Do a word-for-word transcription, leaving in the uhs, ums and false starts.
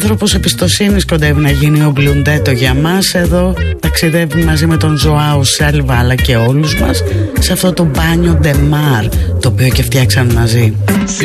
άνθρωπος εμπιστοσύνης κοντεύει να γίνει ο Μπλουντέτο για μας. Εδώ ταξιδεύει μαζί με τον Ζωάο Σέλβα αλλά και όλους μας σε αυτό το μπάνιο Ντεμάρ, το οποίο και φτιάξαν μαζί.